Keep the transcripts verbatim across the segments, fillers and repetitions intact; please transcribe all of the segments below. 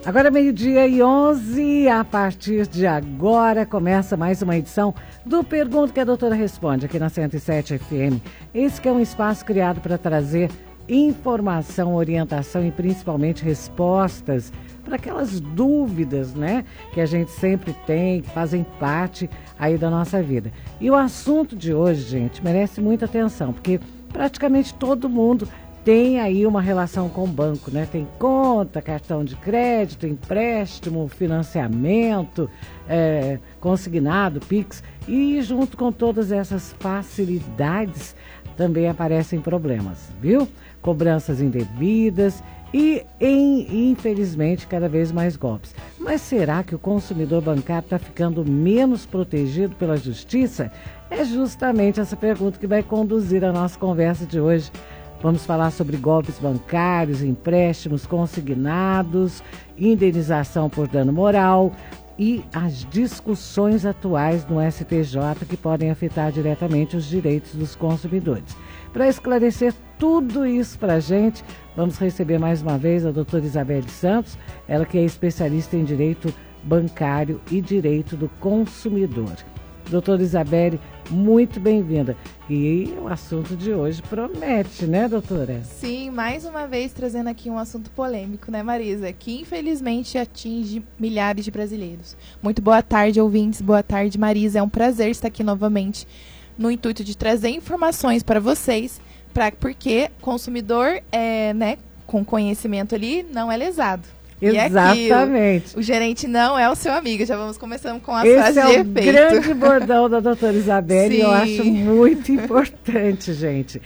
Agora meio-dia e onze, a partir de agora começa mais uma edição do Pergunta que a Doutora Responde aqui na cento e sete F M. Esse que é um espaço criado para trazer informação, orientação e principalmente respostas para aquelas dúvidas, né, que a gente sempre tem, que fazem parte aí da nossa vida. E o assunto de hoje, gente, merece muita atenção, porque praticamente todo mundo tem aí uma relação com o banco, né? Tem conta, cartão de crédito, empréstimo, financiamento, é, consignado, Pix. E junto com todas essas facilidades também aparecem problemas, viu? Cobranças indevidas e, em, infelizmente, cada vez mais golpes. Mas será que o consumidor bancário está ficando menos protegido pela justiça? É justamente essa pergunta que vai conduzir a nossa conversa de hoje. Vamos falar sobre golpes bancários, empréstimos consignados, indenização por dano moral e as discussões atuais no S T J que podem afetar diretamente os direitos dos consumidores. Para esclarecer tudo isso para a gente, vamos receber mais uma vez a doutora Isabelle Santos, ela que é especialista em direito bancário e direito do consumidor. Doutora Isabelle, muito bem-vinda. E o assunto de hoje promete, né, doutora? Sim, mais uma vez trazendo aqui um assunto polêmico, né, Marisa? Que infelizmente atinge milhares de brasileiros. Muito boa tarde, ouvintes. Boa tarde, Marisa. É um prazer estar aqui novamente no intuito de trazer informações para vocês, pra, porque consumidor, é, né, com conhecimento ali, não é lesado. Exatamente. O gerente não é o seu amigo. Já vamos começando com as Esse frases é de o efeito. Grande bordão da doutora Isabelle. Sim. Eu acho muito importante, gente.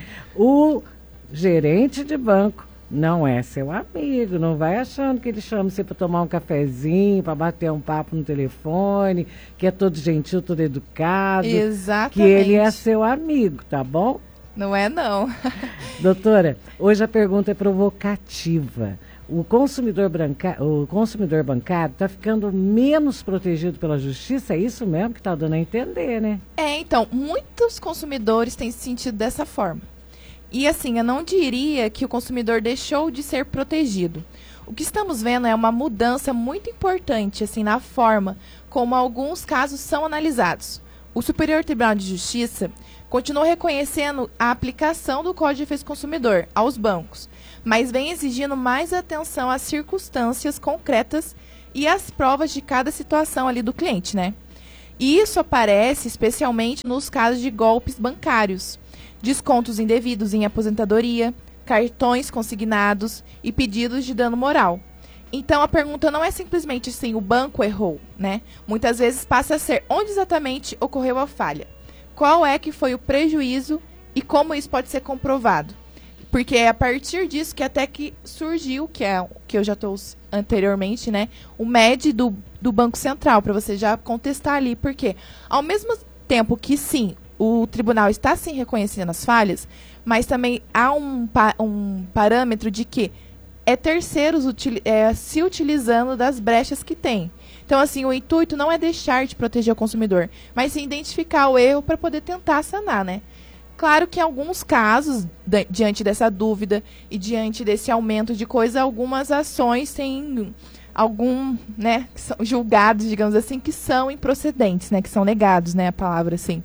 O gerente de banco não é seu amigo. Não vai achando que ele chama você para tomar um cafezinho, para bater um papo no telefone, que é todo gentil, todo educado. Exatamente. Que ele é seu amigo, tá bom? Não é, não. Doutora, hoje a pergunta é provocativa. O consumidor, branca, o consumidor bancário está ficando menos protegido pela justiça? É isso mesmo que está dando a entender, né? É, então, muitos consumidores têm se sentido dessa forma. E assim, eu não diria que o consumidor deixou de ser protegido. O que estamos vendo é uma mudança muito importante, assim, na forma como alguns casos são analisados. O Superior Tribunal de Justiça continua reconhecendo a aplicação do Código de Defesa do Consumidor aos bancos, mas vem exigindo mais atenção às circunstâncias concretas e às provas de cada situação ali do cliente, né? E isso aparece especialmente nos casos de golpes bancários, descontos indevidos em aposentadoria, cartões consignados e pedidos de dano moral. Então a pergunta não é simplesmente assim, o banco errou, né? Muitas vezes passa a ser onde exatamente ocorreu a falha. Qual é que foi o prejuízo e como isso pode ser comprovado? Porque é a partir disso que até que surgiu, que é que eu já trouxe anteriormente, né? O M E D do, do Banco Central, para você já contestar ali. Porque ao mesmo tempo que sim, o tribunal está sim reconhecendo as falhas, mas também há um, um parâmetro de que é terceiros util, é, se utilizando das brechas que tem. Então, assim, o intuito não é deixar de proteger o consumidor, mas sim identificar o erro para poder tentar sanar, né? Claro que em alguns casos, de, diante dessa dúvida e diante desse aumento de coisa, algumas ações têm algum, né, que são julgados, digamos assim, que são improcedentes, né, que são negados, né, a palavra assim.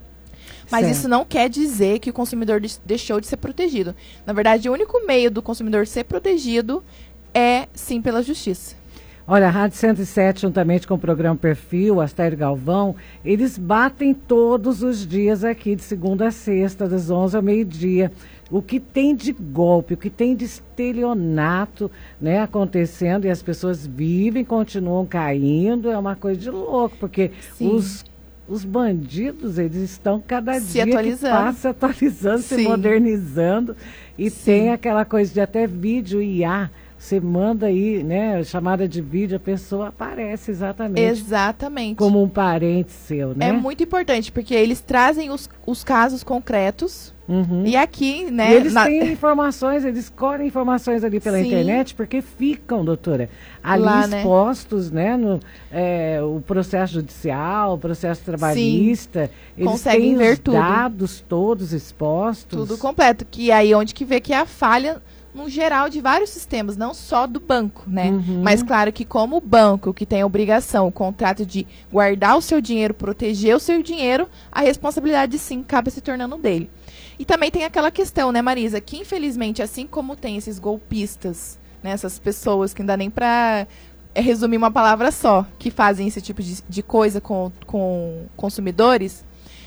Mas certo. Isso não quer dizer que o consumidor de, deixou de ser protegido. Na verdade, o único meio do consumidor ser protegido é, sim, pela justiça. Olha, a Rádio cento e sete, juntamente com o programa Perfil, Astério Galvão, eles batem todos os dias aqui, de segunda a sexta, das onze ao meio-dia. O que tem de golpe, o que tem de estelionato, né, acontecendo, e as pessoas vivem, continuam caindo, é uma coisa de louco, porque os, os bandidos, eles estão cada se dia atualizando. que passa atualizando, Sim. se modernizando, e Sim. tem aquela coisa de até vídeo I A. Você manda aí, né, chamada de vídeo, a pessoa aparece exatamente. Exatamente. Como um parente seu, né? É muito importante, porque eles trazem os, os casos concretos. Uhum. E aqui, né... E eles na... têm informações, eles colhem informações ali pela Sim. internet, porque ficam, doutora, ali Lá, expostos, né, né no é, o processo judicial, o processo trabalhista. Sim. Eles conseguem têm ver os tudo. dados todos expostos. Tudo completo. Que aí onde que vê que é a falha no geral de vários sistemas, não só do banco, né? Uhum. Mas claro que como o banco, que tem a obrigação, o contrato de guardar o seu dinheiro, proteger o seu dinheiro, a responsabilidade sim acaba se tornando dele. E também tem aquela questão, né, Marisa, que infelizmente, assim como tem esses golpistas, né, essas pessoas que não dá nem pra é, resumir uma palavra só, que fazem esse tipo de, de coisa com, com consumidores,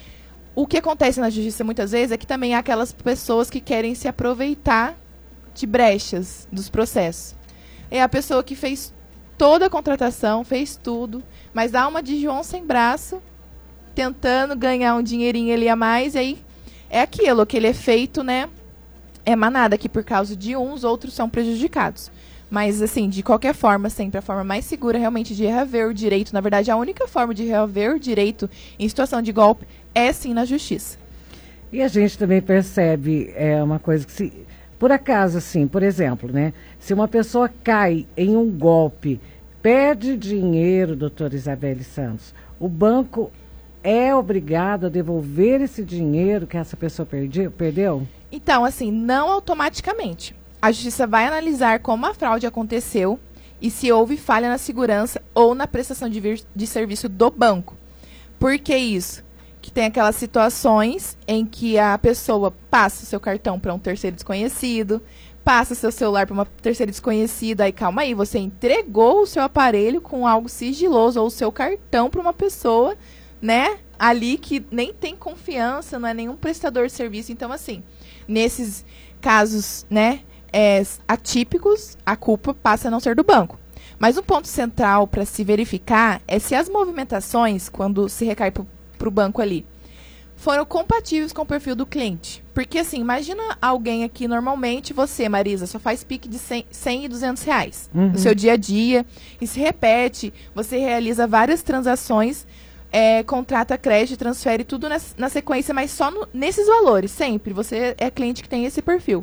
o que acontece na justiça muitas vezes é que também há aquelas pessoas que querem se aproveitar de brechas dos processos. É a pessoa que fez toda a contratação, fez tudo, mas dá uma de João sem braço, tentando ganhar um dinheirinho ali a mais, e aí é aquilo, que ele é feito, né, é manada, que por causa de uns, outros são prejudicados. Mas, assim, de qualquer forma, sempre a forma mais segura realmente de reaver o direito, na verdade, a única forma de reaver o direito em situação de golpe é sim na justiça. E a gente também percebe é, uma coisa que se... Por acaso, assim, por exemplo, né? Se uma pessoa cai em um golpe, perde dinheiro, doutora Isabelle Santos, o banco é obrigado a devolver esse dinheiro que essa pessoa perdi, perdeu? Então, assim, não automaticamente. A justiça vai analisar como a fraude aconteceu e se houve falha na segurança ou na prestação de, vir, de serviço do banco. Por que isso? Que tem aquelas situações em que a pessoa passa o seu cartão para um terceiro desconhecido, passa seu celular para uma terceira desconhecida, aí calma aí, você entregou o seu aparelho com algo sigiloso ou o seu cartão para uma pessoa, né, ali que nem tem confiança, não é nenhum prestador de serviço. Então, assim, nesses casos, né, é, atípicos, a culpa passa a não ser do banco. Mas um ponto central para se verificar é se as movimentações, quando se recai para o banco ali, foram compatíveis com o perfil do cliente. Porque, assim, imagina alguém aqui, normalmente, você, Marisa, só faz pique de cem e duzentos reais uhum. no seu dia a dia, e se repete, você realiza várias transações, é, contrata crédito, transfere tudo na, na sequência, mas só no, nesses valores, sempre. Você é cliente que tem esse perfil.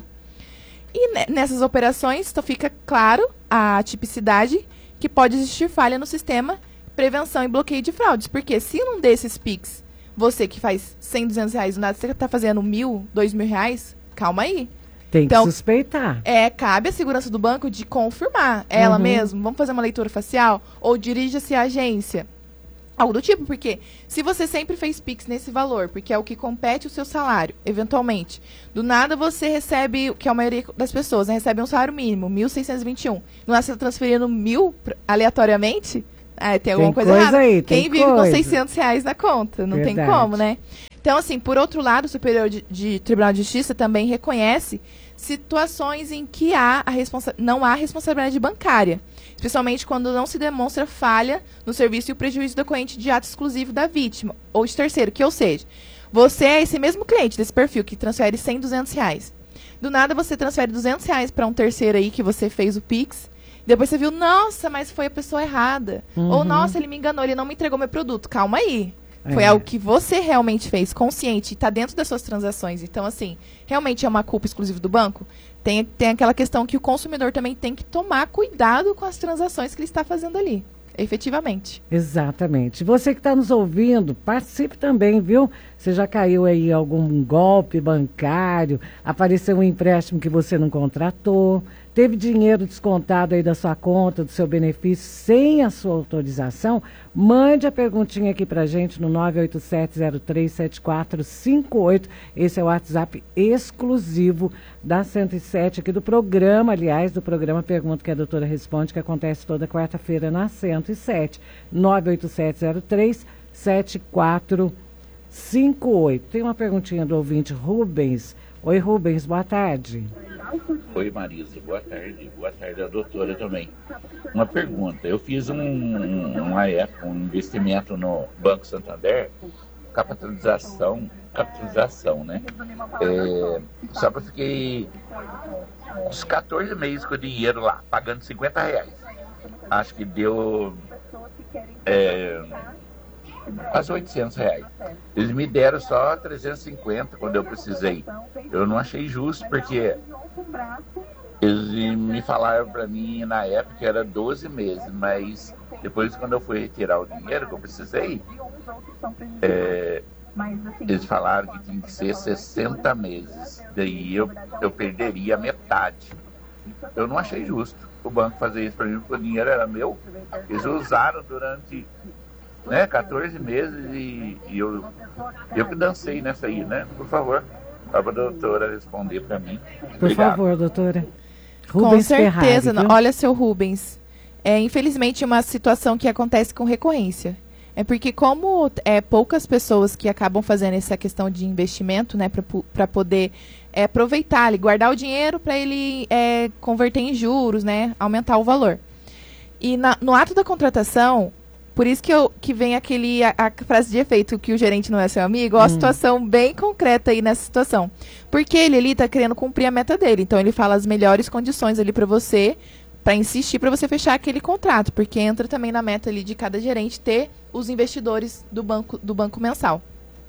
E nessas operações, então fica claro a tipicidade que pode existir falha no sistema, prevenção e bloqueio de fraudes. Porque se num desses Pix, você que faz cem, duzentos reais, nada, você está fazendo mil, dois mil reais, calma aí. Tem então, que suspeitar. É, cabe à segurança do banco de confirmar. É ela uhum. mesmo? Vamos fazer uma leitura facial? Ou dirija-se à agência? Algo do tipo, porque se você sempre fez Pix nesse valor, porque é o que compete o seu salário, eventualmente, do nada você recebe, que a maioria das pessoas, né, recebe um salário mínimo, mil seiscentos e vinte e um. Não é você tá transferindo mil aleatoriamente? Ah, tem alguma tem coisa, coisa errada. Aí, Quem vive coisa. com seiscentos reais na conta? Não Verdade. Tem como, né? Então, assim, por outro lado, o Superior de, de Tribunal de Justiça também reconhece situações em que há a responsa- não há responsabilidade bancária, especialmente quando não se demonstra falha no serviço e o prejuízo decorrente de ato exclusivo da vítima ou de terceiro, que ou seja, você é esse mesmo cliente desse perfil que transfere cem, duzentos reais. Do nada você transfere duzentos reais para um terceiro aí que você fez o Pix, depois você viu, nossa, mas foi a pessoa errada. Uhum. Ou, nossa, ele me enganou, ele não me entregou meu produto. Calma aí. Foi é. algo que você realmente fez, consciente, e está dentro das suas transações. Então, assim, realmente é uma culpa exclusiva do banco? Tem, tem aquela questão que o consumidor também tem que tomar cuidado com as transações que ele está fazendo ali, efetivamente. Exatamente. Você que está nos ouvindo, participe também, viu? Você já caiu aí em algum golpe bancário, apareceu um empréstimo que você não contratou, teve dinheiro descontado aí da sua conta, do seu benefício, sem a sua autorização? Mande a perguntinha aqui pra gente no nove oito sete zero três sete quatro cinco oito. Esse é o WhatsApp exclusivo da cento e sete aqui do programa, aliás, do programa Pergunta que a Doutora Responde, que acontece toda quarta-feira na cento e sete. nove oito sete zero três sete quatro cinco oito. Tem uma perguntinha do ouvinte Rubens. Oi, Rubens, boa tarde. Oi, Marisa, boa tarde. Boa tarde a doutora também. Uma pergunta, eu fiz um, uma época, um investimento no Banco Santander, capitalização, capitalização, né? É, só que eu fiquei uns quatorze meses com o dinheiro lá, pagando cinquenta reais. Acho que deu é, quase oitocentos reais. Eles me deram só trezentos e cinquenta quando eu precisei. Eu não achei justo, porque eles me falaram para mim na época que era doze meses, mas depois, quando eu fui retirar o dinheiro que eu precisei, é, eles falaram que tinha que ser sessenta meses. Daí eu, eu perderia a metade. Eu não achei justo o banco fazer isso para mim, porque o dinheiro era meu. Eles usaram durante, né, quatorze meses e, e eu, eu que dancei nessa aí, né? Por favor, para a doutora responder para mim. Por Obrigado. favor, doutora. Com Rubens certeza. Ferrari, não. Olha, seu Rubens, é infelizmente uma situação que acontece com recorrência. É porque como é poucas pessoas que acabam fazendo essa questão de investimento, né, para poder é, aproveitar, ali, guardar o dinheiro para ele é, converter em juros, né, aumentar o valor. E na, no ato da contratação, por isso que, eu, que vem aquele, a, a frase de efeito que o gerente não é seu amigo, ó, a Hum. situação bem concreta aí nessa situação. Porque ele ali está querendo cumprir a meta dele, então ele fala as melhores condições ali para você, para insistir para você fechar aquele contrato, porque entra também na meta ali de cada gerente ter os investidores do banco, do banco mensal.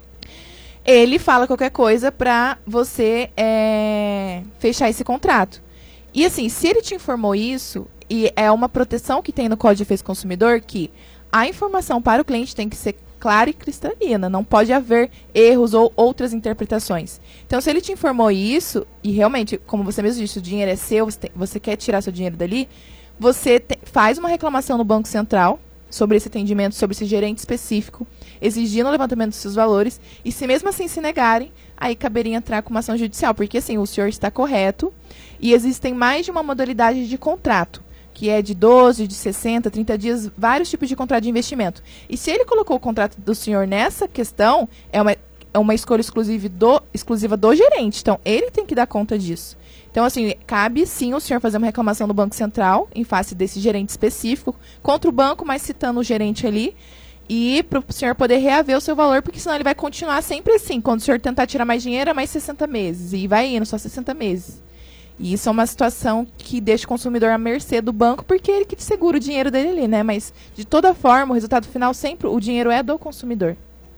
Ele fala qualquer coisa para você é, fechar esse contrato. E assim, se ele te informou isso, e é uma proteção que tem no Código de Defesa do Consumidor, que a informação para o cliente tem que ser clara e cristalina, não pode haver erros ou outras interpretações. Então, se ele te informou isso, e realmente, como você mesmo disse, o dinheiro é seu, você, tem, você quer tirar seu dinheiro dali, você te, faz uma reclamação no Banco Central sobre esse atendimento, sobre esse gerente específico, exigindo o levantamento dos seus valores, e se mesmo assim se negarem, aí caberia entrar com uma ação judicial, porque assim, o senhor está correto, e existem mais de uma modalidade de contrato, que é de doze, de sessenta, trinta dias, vários tipos de contrato de investimento. E se ele colocou o contrato do senhor nessa questão, é uma, é uma escolha exclusiva do, exclusiva do gerente. Então, ele tem que dar conta disso. Então, assim, cabe sim o senhor fazer uma reclamação no Banco Central, em face desse gerente específico, contra o banco, mas citando o gerente ali, e para o senhor poder reaver o seu valor, porque senão ele vai continuar sempre assim. Quando o senhor tentar tirar mais dinheiro, é mais sessenta meses. E vai indo, só sessenta meses. E isso é uma situação que deixa o consumidor à mercê do banco, porque ele que segura o dinheiro dele ali, né? Mas, de toda forma, o resultado final sempre, o dinheiro é do consumidor.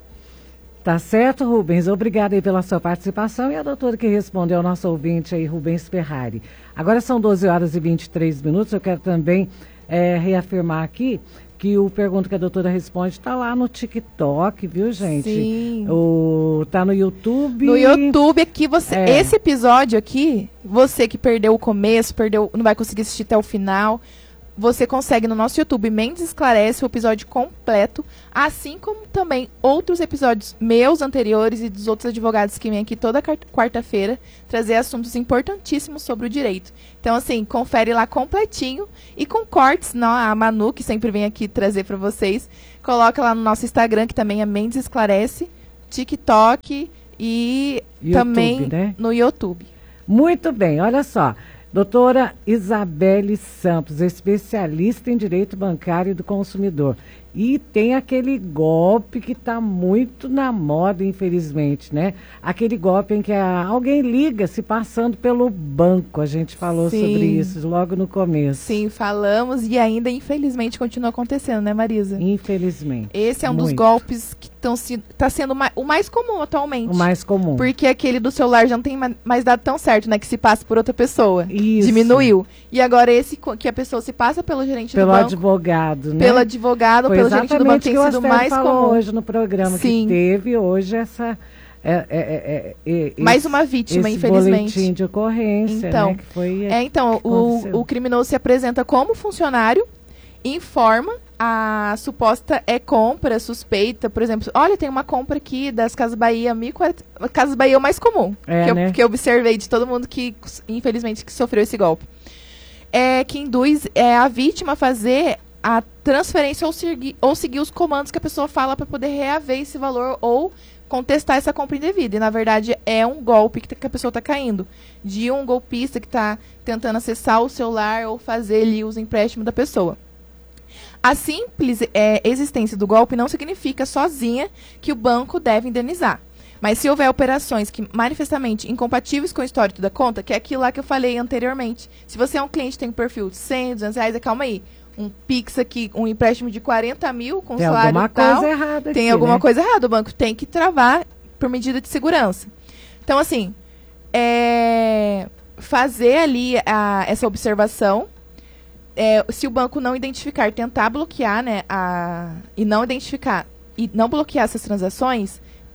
Tá certo, Rubens. Obrigada aí pela sua participação. E a doutora que respondeu ao nosso ouvinte aí, Rubens Ferrari. Agora são doze horas e vinte e três minutos. Eu quero também é, reafirmar aqui que o Pergunta que a Doutora Responde está lá no TikTok, viu, gente? Sim. O, tá no YouTube. No YouTube aqui, você, É. esse episódio aqui, você que perdeu o começo, perdeu, não vai conseguir assistir até o final, você consegue no nosso YouTube Mendes Esclarece o episódio completo, assim como também outros episódios meus anteriores e dos outros advogados que vêm aqui toda quarta-feira trazer assuntos importantíssimos sobre o direito. Então, assim, confere lá completinho e com cortes, não, a Manu, que sempre vem aqui trazer para vocês, coloca lá no nosso Instagram, que também é Mendes Esclarece, TikTok e YouTube, também né? no YouTube. Muito bem, olha só. Doutora Isabelle Santos, especialista em direito bancário do consumidor. E tem aquele golpe que está muito na moda, infelizmente, né? Aquele golpe em que a, alguém liga se passando pelo banco. A gente falou Sim. sobre isso logo no começo. Sim, falamos e ainda, infelizmente, continua acontecendo, né, Marisa? Infelizmente. Esse é um dos Muito. golpes que estão se, tá sendo ma- o mais comum atualmente. O mais comum. Porque aquele do celular já não tem ma- mais dado tão certo, né? Que se passa por outra pessoa. Isso. Diminuiu. E agora esse co- que a pessoa se passa pelo gerente Pelo do banco, advogado, né? pelo advogado, Foi pelo gerente do banco exatamente tem que o sido Astero mais falou comum. hoje no programa Sim. que teve hoje essa... É, é, é, é, é, Mais esse- uma vítima, esse infelizmente. boletim de ocorrência, Então, né? Que foi, É, então, que aconteceu. o, o criminoso se apresenta como funcionário, informa a suposta é compra suspeita, por exemplo, olha, tem uma compra aqui das Casas Bahia, mil e quarenta Casas Bahia é o mais comum, É, que, né? eu, que eu observei de todo mundo que, infelizmente, que sofreu esse golpe. É que induz é, a vítima a fazer a transferência ou seguir, ou seguir os comandos que a pessoa fala para poder reaver esse valor ou contestar essa compra indevida. E, na verdade, é um golpe que, que a pessoa está caindo. De um golpista que está tentando acessar o celular ou fazer ali os empréstimos da pessoa. A simples é, existência do golpe não significa sozinha que o banco deve indenizar. Mas se houver operações que manifestamente incompatíveis com o histórico da conta, que é aquilo lá que eu falei anteriormente. Se você é um cliente que tem um perfil de cem, duzentos reais, calma aí. Um Pix aqui, um empréstimo de quarenta mil com Tem salário alguma tal, coisa errada tem aqui, alguma né? coisa errada. O banco tem que travar por medida de segurança. Então, assim, é, fazer ali a, essa observação. É, se o banco não identificar, tentar bloquear, né, a, e não identificar, e não bloquear essas transações,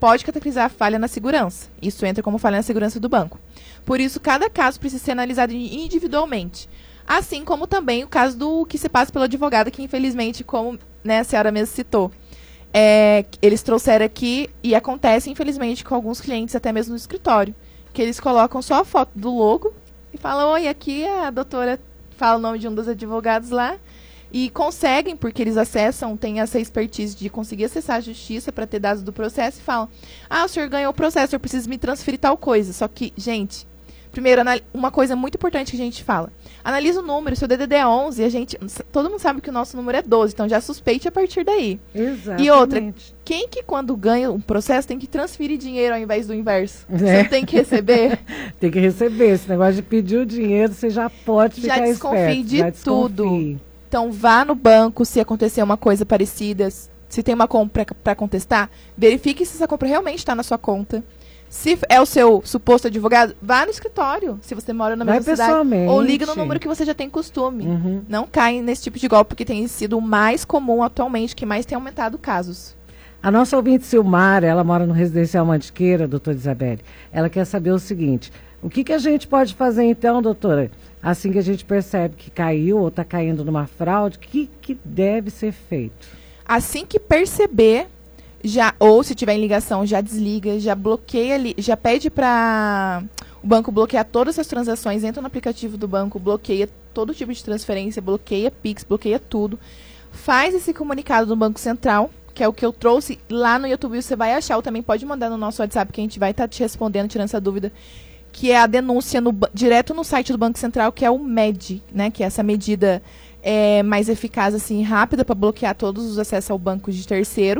pode categorizar a falha na segurança. Isso entra como falha na segurança do banco. Por isso, cada caso precisa ser analisado individualmente. Assim como também o caso do que se passa pelo advogado, que infelizmente, como, né, a senhora mesmo citou, é, eles trouxeram aqui e acontece, infelizmente, com alguns clientes, até mesmo no escritório, que eles colocam só a foto do logo e falam, oi, aqui a doutora fala o nome de um dos advogados lá, e conseguem, porque eles acessam, têm essa expertise de conseguir acessar a justiça para ter dados do processo e falam, ah, o senhor ganhou o processo, eu preciso me transferir tal coisa. Só que, gente, primeiro, uma coisa muito importante que a gente fala, analisa o número, seu D D D é onze, a gente, todo mundo sabe que o nosso número é doze, então já suspeite a partir daí. Exatamente. E outra, quem que quando ganha um processo tem que transferir dinheiro ao invés do inverso? É. Você tem que receber? Tem que receber, esse negócio de pedir o dinheiro, você já pode ficar já desconfie esperto. De já tudo. Desconfie. Então, vá no banco se acontecer uma coisa parecida. Se tem uma compra para contestar, verifique se essa compra realmente está na sua conta. Se é o seu suposto advogado, vá no escritório, se você mora na mesma cidade. Ou liga no número que você já tem costume. Uhum. Não caia nesse tipo de golpe, porque tem sido o mais comum atualmente, que mais tem aumentado casos. A nossa ouvinte Silmara, ela mora no Residencial Mantiqueira, doutora Isabelle. Ela quer saber o seguinte, o que, que a gente pode fazer então, doutora? Assim que a gente percebe que caiu ou está caindo numa fraude, o que, que deve ser feito? Assim que perceber, já, ou se tiver em ligação, já desliga, já bloqueia, ali, já pede para o banco bloquear todas as transações, entra no aplicativo do banco, bloqueia todo tipo de transferência, bloqueia Pix, bloqueia tudo. Faz esse comunicado do Banco Central, que é o que eu trouxe lá no YouTube, você vai achar, ou também pode mandar no nosso WhatsApp, que a gente vai estar tá te respondendo, tirando essa dúvida, que é a denúncia no, direto no site do Banco Central, que é o M E D, né, que é essa medida é, mais eficaz, assim, rápida, para bloquear todos os acessos ao banco de terceiro.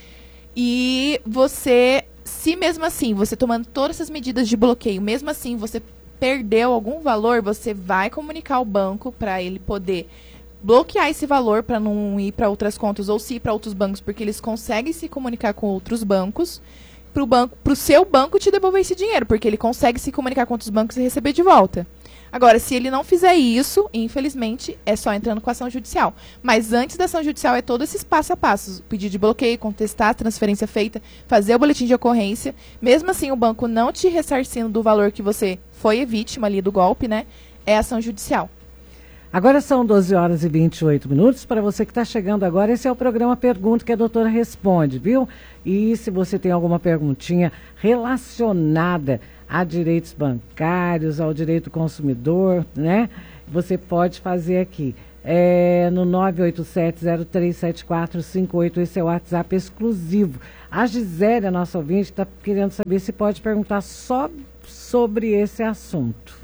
E você, se mesmo assim, você tomando todas essas medidas de bloqueio, mesmo assim você perdeu algum valor, você vai comunicar ao banco para ele poder bloquear esse valor para não ir para outras contas ou se ir para outros bancos, porque eles conseguem se comunicar com outros bancos, para o banco, pro seu banco te devolver esse dinheiro, porque ele consegue se comunicar com outros bancos e receber de volta. Agora, se ele não fizer isso, infelizmente, é só entrando com a ação judicial. Mas antes da ação judicial é todo esses passo a passo. Pedido de bloqueio, contestar a transferência feita, fazer o boletim de ocorrência. Mesmo assim, o banco não te ressarcindo do valor que você foi vítima ali do golpe, né? É ação judicial. Agora são doze horas e vinte e oito minutos. Para você que está chegando agora, esse é o programa Pergunta que a doutora responde, viu? E se você tem alguma perguntinha relacionada a direitos bancários, ao direito do consumidor, né? Você pode fazer aqui. É, no nove oito sete, zero três sete quatro cinco oito, esse é o WhatsApp exclusivo. A Gisele, a nossa ouvinte, está querendo saber se pode perguntar só sobre esse assunto.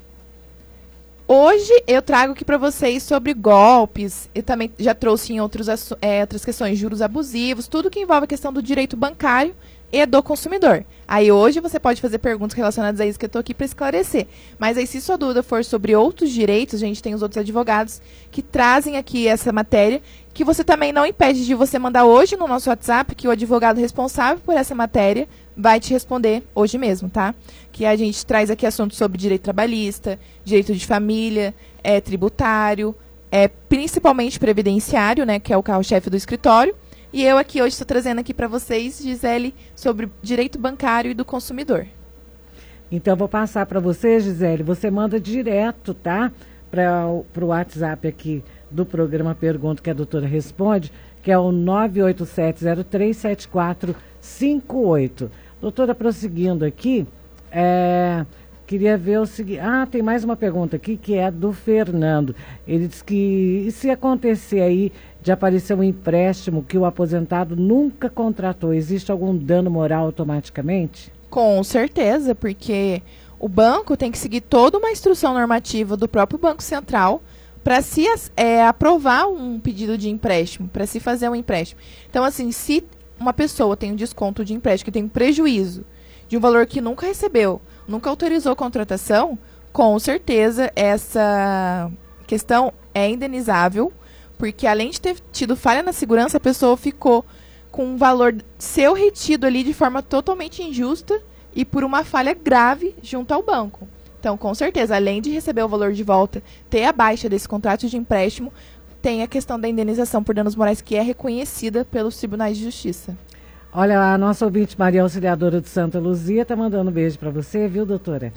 Hoje eu trago aqui para vocês sobre golpes, eu também já trouxe em outros, é, outras questões, juros abusivos, tudo que envolve a questão do direito bancário e do consumidor. Aí hoje você pode fazer perguntas relacionadas a isso que eu estou aqui para esclarecer. Mas aí se sua dúvida for sobre outros direitos, a gente tem os outros advogados que trazem aqui essa matéria, que você também não impede de você mandar hoje no nosso WhatsApp, que o advogado responsável por essa matéria vai te responder hoje mesmo, tá? Que a gente traz aqui assuntos sobre direito trabalhista, direito de família, é, tributário, é, principalmente previdenciário, né, que é o carro-chefe do escritório. E eu aqui hoje estou trazendo aqui para vocês, Gisele, sobre direito bancário e do consumidor. Então, vou passar para você, Gisele. Você manda direto, tá? Para o WhatsApp aqui do programa Pergunta que a doutora responde, que é o nove oito sete, zero três sete quatro cinco oito. Doutora, prosseguindo aqui, é, queria ver o seguinte... Ah, tem mais uma pergunta aqui, que é do Fernando. Ele diz que, e se acontecer aí de aparecer um empréstimo que o aposentado nunca contratou, existe algum dano moral automaticamente? Com certeza, porque o banco tem que seguir toda uma instrução normativa do próprio Banco Central para se é, aprovar um pedido de empréstimo, para se fazer um empréstimo. Então, assim, se uma pessoa tem um desconto de empréstimo, que tem um prejuízo de um valor que nunca recebeu, nunca autorizou a contratação, com certeza essa questão é indenizável, porque além de ter tido falha na segurança, a pessoa ficou com um valor seu retido ali de forma totalmente injusta e por uma falha grave junto ao banco. Então, com certeza, além de receber o valor de volta, ter a baixa desse contrato de empréstimo, tem a questão da indenização por danos morais que é reconhecida pelos tribunais de justiça. Olha, a nossa ouvinte Maria Auxiliadora de Santa Luzia está mandando um beijo para você, viu, doutora?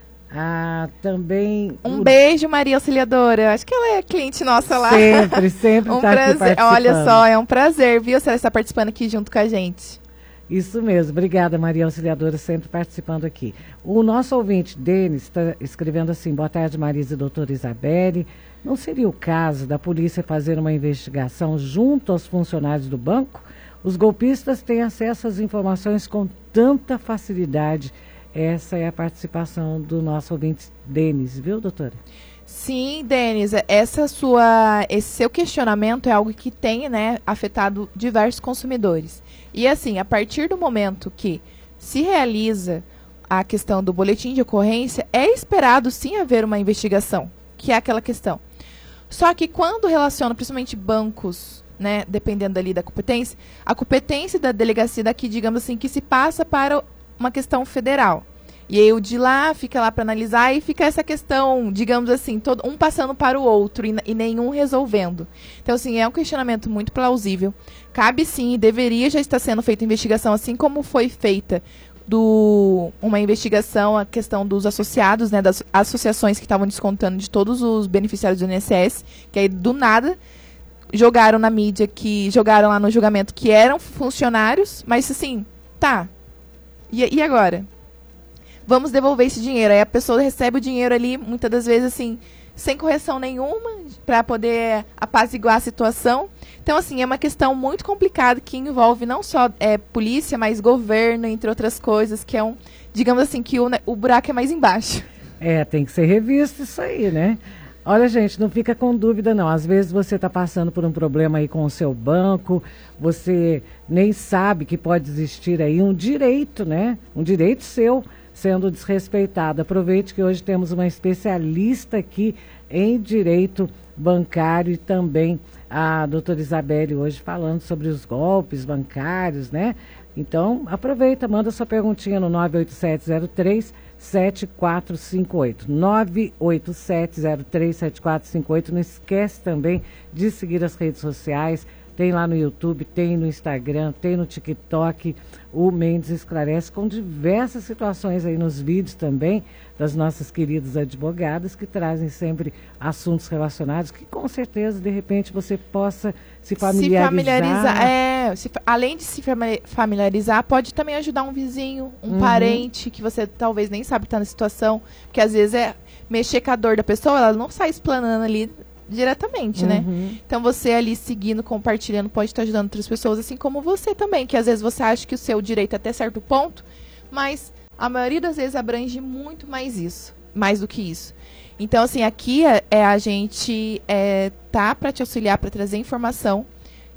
Ah, também... Um o... beijo, Maria Auxiliadora. Acho que ela é cliente nossa lá. Sempre, sempre um está aqui participando. Olha só, é um prazer, viu, se ela está participando aqui junto com a gente. Isso mesmo. Obrigada, Maria Auxiliadora, sempre participando aqui. O nosso ouvinte, Denis, está escrevendo assim: boa tarde, Marisa e doutora Isabelle. Não seria o caso da polícia fazer uma investigação junto aos funcionários do banco? Os golpistas têm acesso às informações com tanta facilidade. Essa é a participação do nosso ouvinte Denis, viu, doutora? Sim, Denis, essa sua, esse seu questionamento é algo que tem, né, afetado diversos consumidores. E assim, a partir do momento que se realiza a questão do boletim de ocorrência, é esperado sim haver uma investigação, que é aquela questão. Só que quando relaciona principalmente bancos, né, dependendo ali da competência, a competência da delegacia daqui, digamos assim, que se passa para uma questão federal. E aí o de lá fica lá para analisar e fica essa questão, digamos assim, todo, um passando para o outro e, e nenhum resolvendo. Então, assim, é um questionamento muito plausível. Cabe sim e deveria já estar sendo feita investigação, assim como foi feita do, uma investigação, a questão dos associados, né, das associações que estavam descontando de todos os beneficiários do I N S S, que aí do nada jogaram na mídia, que jogaram lá no julgamento que eram funcionários, mas assim, tá. E, e agora? Vamos devolver esse dinheiro. Aí a pessoa recebe o dinheiro ali, muitas das vezes, assim, sem correção nenhuma, para poder apaziguar a situação. Então, assim, é uma questão muito complicada que envolve não só é, polícia, mas governo, entre outras coisas, que é um, digamos assim, que o, o buraco é mais embaixo. É, tem que ser revisto isso aí, né? Olha, gente, não fica com dúvida, não. Às vezes você está passando por um problema aí com o seu banco, você nem sabe que pode existir aí um direito, né? Um direito seu sendo desrespeitado. Aproveite que hoje temos uma especialista aqui em direito bancário e também a doutora Isabelle hoje falando sobre os golpes bancários, né? Então, aproveita, manda sua perguntinha no nove oito sete zero três sete quatro cinco oito. nove oito sete zero três sete quatro cinco oito. Não esquece também de seguir as redes sociais. Tem lá no YouTube, tem no Instagram, tem no TikTok. O Mendes Esclarece com diversas situações aí nos vídeos também das nossas queridas advogadas que trazem sempre assuntos relacionados que com certeza, de repente, você possa se familiarizar. Se familiarizar, é, se, além de se familiarizar, pode também ajudar um vizinho, um uhum. parente que você talvez nem sabe que está na situação, porque às vezes é mexer com a dor da pessoa, ela não sai explanando ali diretamente, uhum. né? Então você ali seguindo, compartilhando, pode estar ajudando outras pessoas, assim como você também, que às vezes você acha que o seu direito é até certo ponto, mas a maioria das vezes abrange muito mais isso, mais do que isso. Então, assim, aqui é, é a gente é, tá para te auxiliar, para trazer informação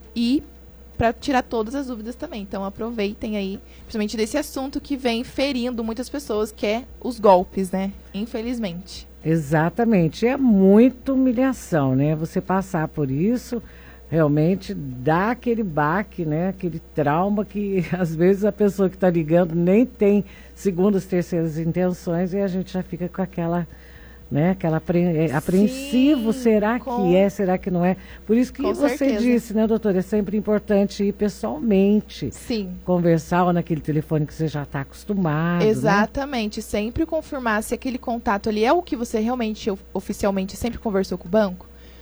e para tirar todas as dúvidas também. Então, aproveitem aí, principalmente desse assunto que vem ferindo muitas pessoas, que é os golpes, né? Infelizmente. Exatamente, é muita humilhação, né? Você passar por isso, realmente dá aquele baque, né? Aquele trauma que às vezes a pessoa que está ligando nem tem segundas, terceiras intenções e a gente já fica com aquela, né? Aquela apre... apreensivo, Sim, será com... que é, será que não é? Por isso que com você certeza. disse, né, doutora? É sempre importante ir pessoalmente. Sim. Conversar ou naquele telefone que você já está acostumado. Exatamente. Né? Sempre confirmar se aquele contato ali é o que você realmente oficialmente sempre conversou com o banco.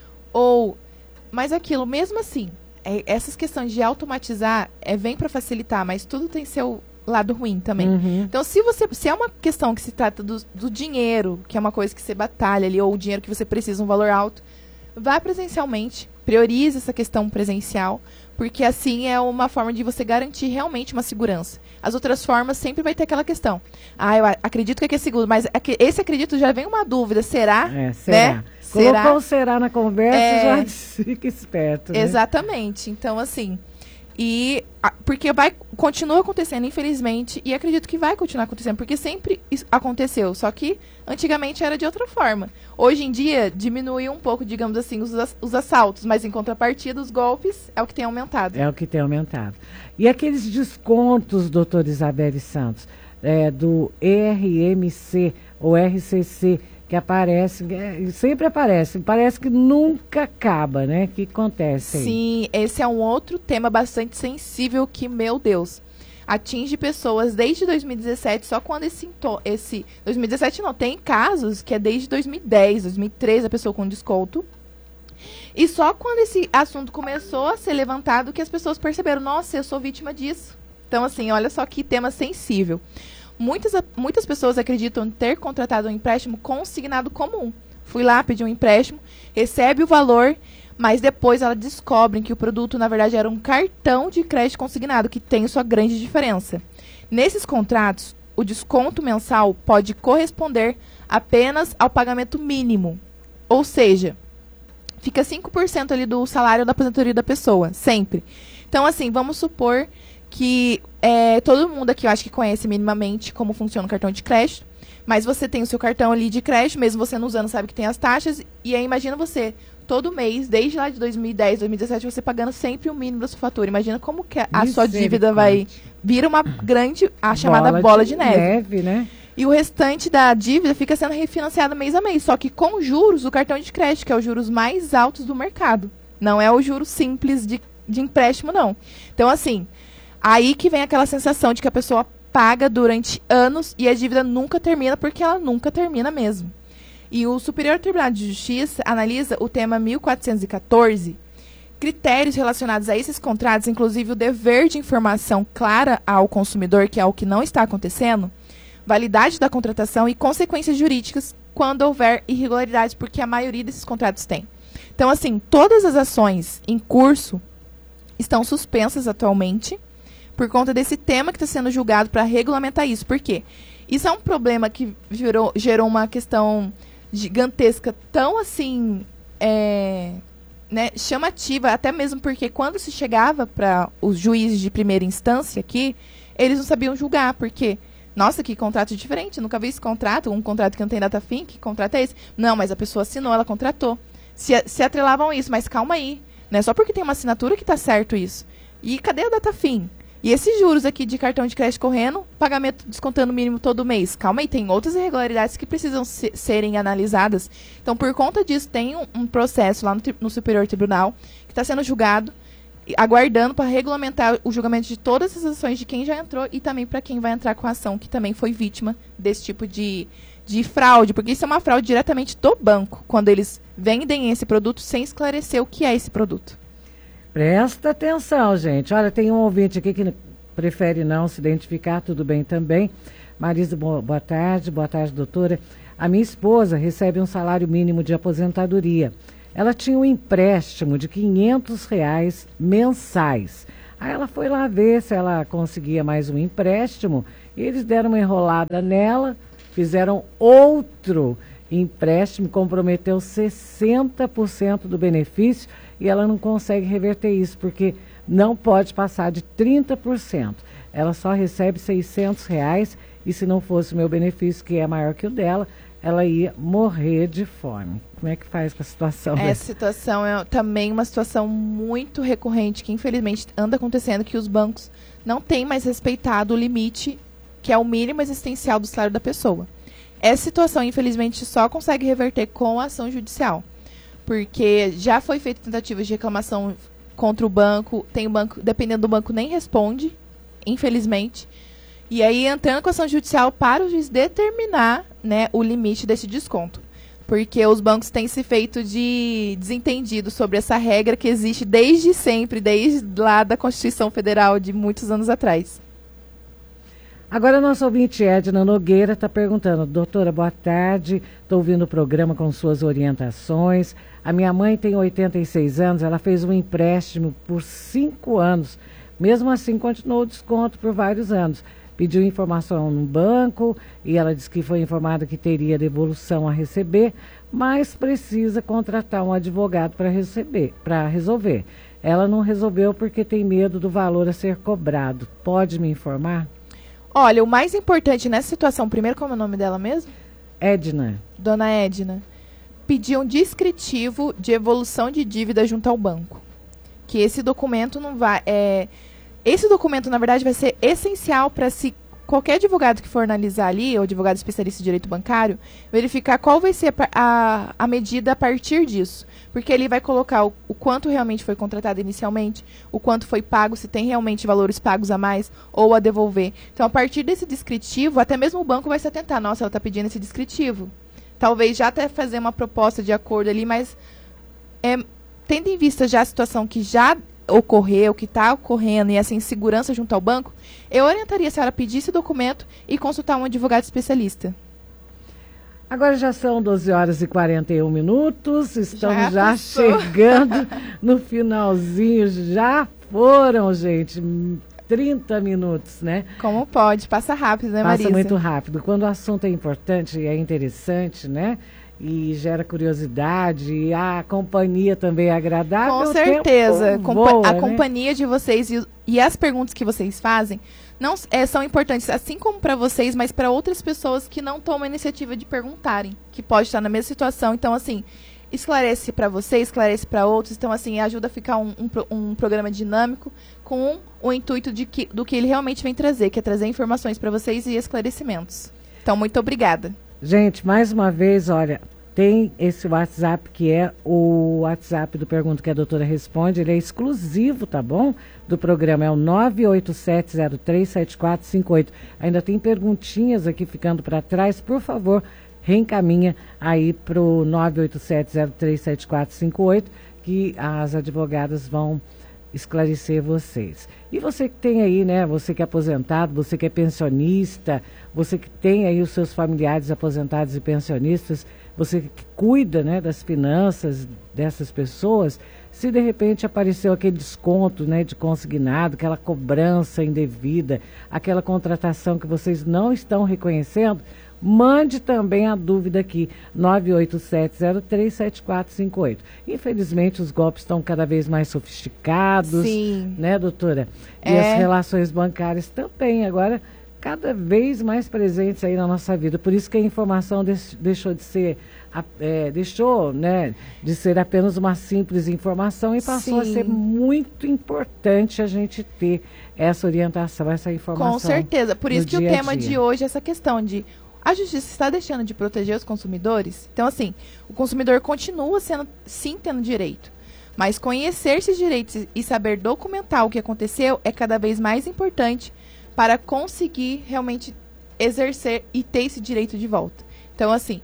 Ou, mas aquilo, mesmo assim, é, essas questões de automatizar é, vem para facilitar, mas tudo tem seu lado ruim também. Uhum. Então, se você se é uma questão que se trata do, do dinheiro, que é uma coisa que você batalha ali, ou o dinheiro que você precisa, um valor alto, vá presencialmente, priorize essa questão presencial, porque assim é uma forma de você garantir realmente uma segurança. As outras formas sempre vai ter aquela questão. Ah, eu acredito que é seguro, mas esse acredito já vem uma dúvida, será? É, será? Né? Colocou será? o será na conversa, é... já fica esperto. Né? Exatamente. Então, assim... E porque vai continua acontecendo, infelizmente, e acredito que vai continuar acontecendo, porque sempre isso aconteceu, só que antigamente era de outra forma. Hoje em dia diminuiu um pouco, digamos assim, os, os assaltos, mas em contrapartida os golpes é o que tem aumentado. É o que tem aumentado. E aqueles descontos, doutora Isabelle Santos, é, do E R M C ou R C C, que aparece, é, sempre aparece, parece que nunca acaba, né? O que acontece aí? Sim, esse é um outro tema bastante sensível que, meu Deus, atinge pessoas desde dois mil e dezessete, só quando esse, esse... dois mil e dezessete não, tem casos que é desde dois mil e dez, dois mil e treze a pessoa com desconto. E só quando esse assunto começou a ser levantado que as pessoas perceberam, nossa, eu sou vítima disso. Então, assim, olha só que tema sensível. Muitas, muitas pessoas acreditam ter contratado um empréstimo consignado comum. Fui lá, pedi um empréstimo, recebe o valor, mas depois elas descobrem que o produto, na verdade, era um cartão de crédito consignado, que tem sua grande diferença. Nesses contratos, o desconto mensal pode corresponder apenas ao pagamento mínimo. Ou seja, fica cinco por cento ali do salário da aposentadoria da pessoa, sempre. Então, assim, vamos supor que é, todo mundo aqui, eu acho que conhece minimamente como funciona o cartão de crédito, mas você tem o seu cartão ali de crédito, mesmo você não usando, sabe que tem as taxas, e aí imagina você, todo mês, desde lá de dois mil e dez, dois mil e dezessete, você pagando sempre o mínimo da sua fatura. Imagina como que a sua dívida vai vir uma grande, a chamada bola, bola de, de neve. neve né? E o restante da dívida fica sendo refinanciado mês a mês, só que com juros do cartão de crédito, que é os juros mais altos do mercado. Não é o juro simples de, de empréstimo, não. Então, assim, aí que vem aquela sensação de que a pessoa paga durante anos e a dívida nunca termina, porque ela nunca termina mesmo. E o Superior Tribunal de Justiça analisa o tema mil quatrocentos e quatorze, critérios relacionados a esses contratos, inclusive o dever de informação clara ao consumidor, que é o que não está acontecendo, validade da contratação e consequências jurídicas quando houver irregularidades, porque a maioria desses contratos tem. Então, assim, todas as ações em curso estão suspensas atualmente por conta desse tema que está sendo julgado para regulamentar isso. Por quê? Isso é um problema que gerou, gerou uma questão gigantesca, tão assim, é, né, chamativa, até mesmo porque quando se chegava para os juízes de primeira instância aqui, eles não sabiam julgar, porque, nossa, que contrato diferente, nunca vi esse contrato, um contrato que não tem data fim, que contrato é esse? Não, mas a pessoa assinou, ela contratou. Se, se atrelavam isso, mas calma aí, não é só porque tem uma assinatura que está certo isso. E cadê a data fim? E esses juros aqui de cartão de crédito correndo, pagamento descontando o mínimo todo mês. Calma aí, tem outras irregularidades que precisam se, serem analisadas. Então, por conta disso, tem um, um processo lá no, no Superior Tribunal que está sendo julgado, aguardando para regulamentar o julgamento de todas as ações de quem já entrou e também para quem vai entrar com a ação, que também foi vítima desse tipo de, de fraude. Porque isso é uma fraude diretamente do banco, quando eles vendem esse produto sem esclarecer o que é esse produto. Presta atenção, gente. Olha, tem um ouvinte aqui que prefere não se identificar, tudo bem também. Marisa, boa tarde. Boa tarde, doutora. A minha esposa recebe um salário mínimo de aposentadoria. Ela tinha um empréstimo de quinhentos reais mensais. Aí ela foi lá ver se ela conseguia mais um empréstimo. E eles deram uma enrolada nela, fizeram outro empréstimo, comprometeu sessenta por cento do benefício e ela não consegue reverter isso, porque não pode passar de trinta por cento. Ela só recebe seiscentos reais e se não fosse o meu benefício, que é maior que o dela, ela ia morrer de fome. Como é que faz com a situação? Essa dessa? situação é também uma situação muito recorrente, que infelizmente anda acontecendo, que os bancos não têm mais respeitado o limite, que é o mínimo existencial do salário da pessoa. Essa situação, infelizmente, só consegue reverter com a ação judicial. Porque já foi feita tentativas de reclamação contra o banco, tem o banco, dependendo do banco, nem responde, infelizmente. E aí, entrando com a ação judicial para o juiz determinar, né, o limite desse desconto. Porque os bancos têm se feito de desentendido sobre essa regra que existe desde sempre, desde lá da Constituição Federal de muitos anos atrás. Agora, nosso ouvinte Edna Nogueira está perguntando: doutora, boa tarde, estou ouvindo o programa com suas orientações. A minha mãe tem oitenta e seis anos, ela fez um empréstimo por cinco anos. Mesmo assim, continuou o desconto por vários anos. Pediu informação no banco e ela disse que foi informada que teria devolução a receber, mas precisa contratar um advogado para receber, para resolver. Ela não resolveu porque tem medo do valor a ser cobrado. Pode me informar? Olha, o mais importante nessa situação, primeiro, como é o nome dela mesmo? Edna. Dona Edna. Pedir um descritivo de evolução de dívida junto ao banco. Que esse documento não vai... É, esse documento, na verdade, vai ser essencial para se qualquer advogado que for analisar ali, ou advogado especialista em direito bancário, verificar qual vai ser a, a, a medida a partir disso. Porque ele vai colocar o, o quanto realmente foi contratado inicialmente, o quanto foi pago, se tem realmente valores pagos a mais, ou a devolver. Então, a partir desse descritivo, até mesmo o banco vai se atentar. Nossa, ela está pedindo esse descritivo. Talvez já até fazer uma proposta de acordo ali, mas é, tendo em vista já a situação que já ocorreu, que está ocorrendo e essa insegurança junto ao banco, eu orientaria a senhora a pedir esse documento e consultar um advogado especialista. Agora já são doze horas e quarenta e um minutos, estamos já, já chegando no finalzinho, já foram, gente, trinta minutos, né? Como pode, passa rápido, né, Marisa? Passa muito rápido. Quando o assunto é importante e é interessante, né? E gera curiosidade, e a companhia também é agradável. Com certeza. Voa, a né? companhia de vocês e, e as perguntas que vocês fazem não, é, são importantes, assim como para vocês, mas para outras pessoas que não tomam a iniciativa de perguntarem, que pode estar na mesma situação. Então, assim, esclarece para você, esclarece para outros. Então, assim, ajuda a ficar um, um, um programa dinâmico com o intuito de que, do que ele realmente vem trazer, que é trazer informações para vocês e esclarecimentos. Então, muito obrigada. Gente, mais uma vez, olha, tem esse WhatsApp que é o WhatsApp do Pergunta que a Doutora Responde, ele é exclusivo, tá bom? Do programa, é o nove oito sete zero três sete quatro cinco oito. Ainda tem perguntinhas aqui ficando para trás, por favor, reencaminha aí para o nove oito sete zero três sete quatro cinco oito, que as advogadas vão esclarecer vocês. E você que tem aí, né, você que é aposentado, você que é pensionista, você que tem aí os seus familiares aposentados e pensionistas, você que cuida, né, das finanças dessas pessoas, se de repente apareceu aquele desconto, né, de consignado, aquela cobrança indevida, aquela contratação que vocês não estão reconhecendo, mande também a dúvida aqui, nove oito sete zero três sete quatro cinco oito. Infelizmente, os golpes estão cada vez mais sofisticados, Sim. né, doutora? E É. as relações bancárias também, agora, cada vez mais presentes aí na nossa vida. Por isso que a informação deixou de ser, é, deixou, né, de ser apenas uma simples informação e passou Sim. a ser muito importante a gente ter essa orientação, essa informação. Com certeza. Por isso que o dia a tema dia. de hoje é essa questão de a justiça está deixando de proteger os consumidores? Então, assim, o consumidor continua sendo, sim, tendo direito. Mas conhecer esses direitos e saber documentar o que aconteceu é cada vez mais importante para conseguir realmente exercer e ter esse direito de volta. Então, assim,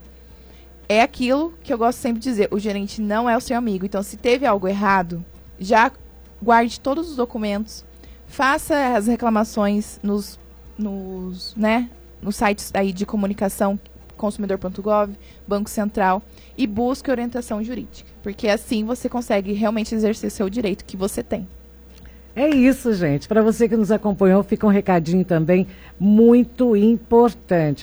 é aquilo que eu gosto sempre de dizer, o gerente não é o seu amigo. Então, se teve algo errado, já guarde todos os documentos, faça as reclamações nos, nos, né, nos sites aí de comunicação, consumidor ponto gov, Banco Central, e busque orientação jurídica, porque assim você consegue realmente exercer seu direito que você tem. É isso, gente. Para você que nos acompanhou, fica um recadinho também muito importante.